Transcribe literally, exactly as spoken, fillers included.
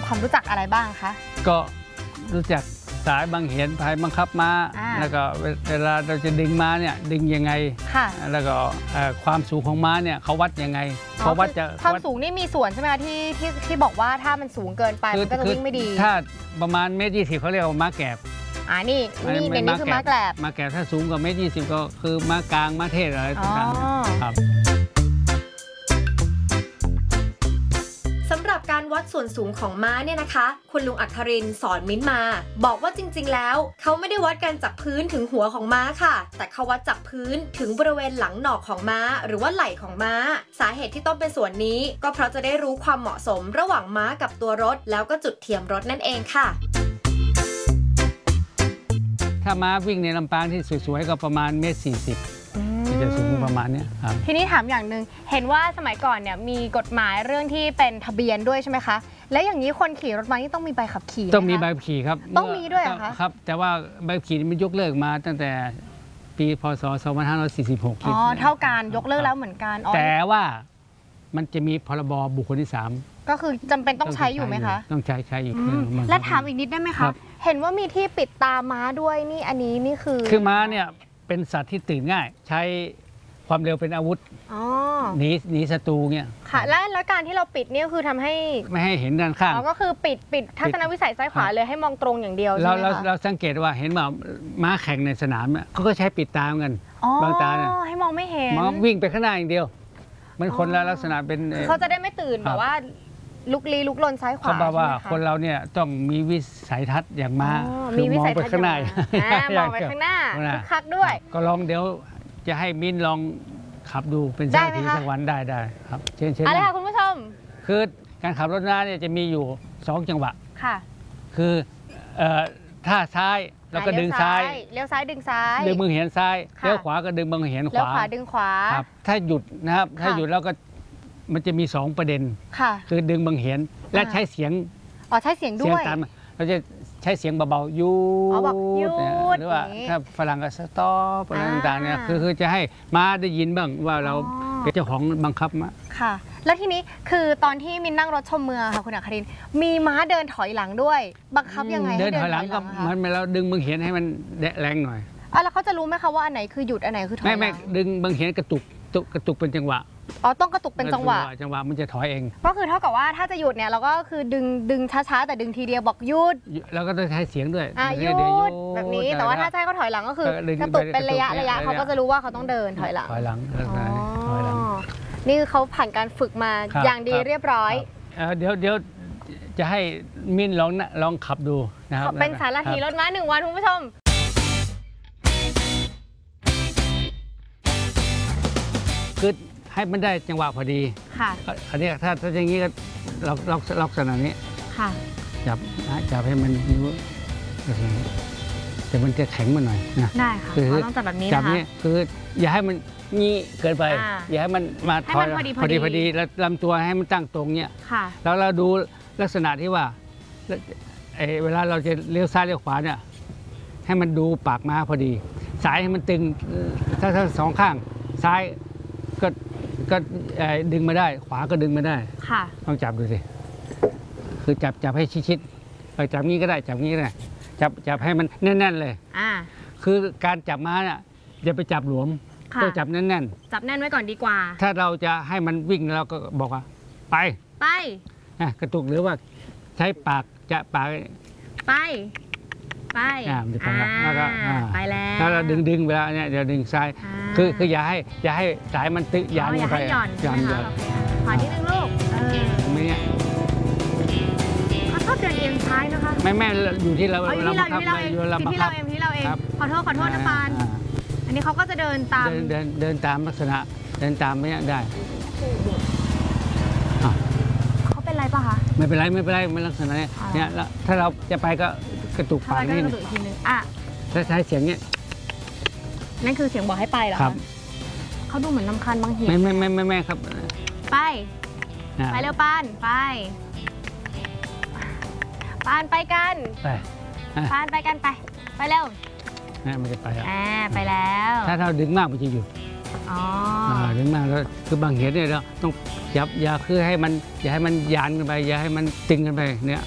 ความรู้จักอะไรบ้างคะก็รู้จักสายบังเหียนภายบังคับม้าแล้วก็เวลาเราจะดึงม้าเนี่ยดึงยังไงแล้วก็ความสูงของม้าเนี่ยเขาวัดยังไงเขาวัดจะความสูงนี่มีส่วนใช่ไหมคะที่ที่ที่บอกว่าถ้ามันสูงเกินไปมันก็จะวิ่งไม่ดีถ้าประมาณเมตรยี่สิบเขาเรียกว่าม้าแกบอ่านี่นี่ในนี้คือม้าแกบม้าแกบถ้าสูงกว่าเมตรยี่สิบก็คือม้ากลางม้าเทศอะไรต่างๆครับสำหรับการวัดส่วนสูงของม้าเนี่ยนะคะคุณลุงอัครินทร์สอนมิ้นมาบอกว่าจริงๆแล้วเขาไม่ได้วัดกันจากพื้นถึงหัวของม้าค่ะแต่เขาวัดจากพื้นถึงบริเวณหลังหนอกของม้าหรือว่าไหล่ของม้าสาเหตุที่ต้องเป็นส่วนนี้ก็เพราะจะได้รู้ความเหมาะสมระหว่างม้ากับตัวรถแล้วก็จุดเทียมรถนั่นเองค่ะถ้าม้าวิ่งในลำปางที่สวยๆก็ประมาณเมตรสี่สิบจะสูงประมาณนี้ครับทีนี้ถามอย่างหนึ่งเห็นว่าสมัยก่อนเนี่ยมีกฎหมายเรื่องที่เป็นทะเบียนด้วยใช่ไหมคะแล้วอย่างนี้คนขี่รถม้านี่ต้องมีใบขับขี่ต้องมีใบขับขี่ครับต้องมีด้วยเหรอคะครับแต่ว่าใบขับขี่มันยกเลิกมาตั้งแต่ปีพศสองพันห้าร้อยสี่สิบหกอ๋อเท่ากันยกเลิกแล้วเหมือนกันแต่ว่ามันจะมีพรบบุคคลที่สามก็คือจำเป็นต้องใช้อยู่ไหมคะต้องใช้ใช้อยู่และถามอีกนิดได้ไหมคะเห็นว่ามีที่ปิดตาม้าด้วยนี่อันนี้นี่คือคือม้าเนี่ยเป็นสัตว์ที่ตื่นง่ายใช้ความเร็วเป็นอาวุธหนีหนีศัตรูเนี่ยค่ะและแล้วการที่เราปิดนี่คือทำให้ไม่ให้เห็นด้านข้างอ๋อก็คือปิดปิดทัศนวิสัยซ้ายขวาเลยให้มองตรงอย่างเดียวใช่ไหมคะเราเราสังเกตว่าเห็นว่าม้าแข่งในสนามเนี่ยเขาก็ใช้ปิดตาเหมือนกันบางตาเนี่ยให้มองไม่เห็นมองวิ่งไปข้างหน้าอย่างเดียวมันคนละลักษณะเป็นเขาจะได้ไม่ตื่นแบบว่าลุกลี้ลุกลนซ้ายขวาเขาบอกว่าคนเราเนี่ยต้องมีวิสัยทัศน์อย่างม้าคือมองไปข้างหน้ามองไปข้างหน้าคึกคักด้วยก็ลองเดี๋ยวจะให้มิ้นลองขับดูเป็นสักทีสักวันได้ได้ครับเช่นเช่นอะไรค่ะคุณผู้ชมคือการขับรถม้าเนี่ยจะมีอยู่สองจังหวะค่ะคือท่าซ้ายแล้วก็ดึงซ้ายเลี้ยวซ้ายดึงซ้ายดึงมือเหียนซ้ายเลี้ยวขวาก็ดึงมือเหียนขวาเลี้ยวขวาดึงขวาครับถ้าหยุดนะครับถ้าหยุดแล้วก็มันจะมีสองประเด็นค่ะคือดึงมือเหียนและใช้เสียงอ๋อใช้เสียงด้วยเราจะใช้เสียงเบาๆยูดหรือว่าถ้าฝรั่งก็สต็อปอะไรต่างๆเนี่ยคือคือจะให้ม้าได้ยินบ้างว่าเราเป็นเจ้าของบังคับม้าค่ะแล้วทีนี้คือตอนที่มินนั่งรถชมเมืองค่ะคุณอัครินทร์มีม้าเดินถอยหลังด้วยบังคับยังไงเดินถอยหลังก็มันเราดึงมือเหียนให้มันแรงหน่อยอ่ะแล้วเขาจะรู้ไหมคะว่าอันไหนคือหยุดอันไหนคือถอยหลังไม่ไม่ดึงมือเหียนกระตุกกระตุกเป็นจังหวะอ๋อต้องกระตุกเป็นจังหวะจังหวะมันจะถอยเองก็คือเท่ากับว่าถ้าจะหยุดเนี่ยเราก็คือดึงดึงช้าๆแต่ดึงทีเดียวบอกหยุดแล้วก็ต้องใช้เสียงด้วยอ่ะหยุดแบบนี้แต่ว่าถ้าใช้เขาถอยหลังก็คือกระตุกเป็นระยะระยะเขาก็จะรู้ว่าเขาต้องเดินถอยหลังถอยหลังถอยหลังนี่เขาผ่านการฝึกมาอย่างดีเรียบร้อยเดี๋ยวเดี๋ยวจะให้มิ้นลองลองขับดูนะครับเป็นสารถีรถม้าหนึ่งวันคุณผู้ชมคือให้มันได้จังหวะพอดีค่ะอันนี้ถ้าถ้าอย่างนี้ก็ล็อกล็อกล็อกขนาดนี้ค่ะจับจับให้มันนิ้วแต่มันจะแข็งมาหน่อยนะได้ค่ะต้องจับแบบนี้นะคะจับนี้คืออย่าให้มันงี้เกินไปอย่าให้มันมาถอยพอดีพอดีพอดีแล้วลำตัวให้มันตั้งตรงเนี้ยค่ะแล้วเราดูลักษณะที่ว่าเวลาเราจะเลี้ยวซ้ายเลี้ยวขวาเนี่ยให้มันดูปากม้าพอดีสายให้มันตึงถ้าทั้งสองข้างซ้ายก็ก็ดึงมาได้ขวาก็ดึงมาได้ค่ะลองจับดูสิคือจับจับให้ชิดๆจับงี้ก็ได้จับงี้ก็ได้จับจับให้มันแน่นๆเลยอ่าคือการจับม้าเนี่ยอย่าไปจับหลวมต้องจับแน่นๆจับแน่นไว้ก่อนดีกว่าถ้าเราจะให้มันวิ่งเราก็บอกว่าไปไปกระตุกหรือว่าใช้ปากจะปากไปไปอ่าไปแล้วก็ไปแล้วถ้าเราดึงดึงเวลาเนี่ยเดี๋ยวดึงซ้ายคือคืออย่าให้อย่าให้สายมันตึยานไปหย่อนหย่อนหย่อนขอนิดนึงลูกเออไม่เนี่ยเขาชอบเดินเอียงซ้ายนะคะไม่แม่อยู่ที่เราอยู่ที่เราอยู่ที่เราเองที่เราเองที่เราเองขอโทษขอโทษนะปานอันนี้เขาก็จะเดินตามเดินเดินตามลักษณะเดินตามไม่ได้เขาเป็นไรป่ะคะไม่เป็นไรไม่เป็นไรไม่ลักษณะเนี่ยถ้าเราจะไปก็กระตุกปากนี่อ่ะถ้าใช้เสียงเนี้ยนั่นคือเสียงบอกให้ไปเหรอครับเขาดูเหมือนลำคาญบางเหตุไม่ไม่ไม่ไม่ไม่ครับไปไปเร็วปานไปปานไปกันไปปานไปกันไปไปเร็วนี่มันจะไปแล้วไปแล้วถ้าเราดึงมากมันจะหยุดอ๋อดึงมากแล้วคือบางเหตุเนี่ยเราต้องจับอย่าคือให้มันอย่าให้มันยานกันไปอย่าให้มันตึงกันไปเนี่ย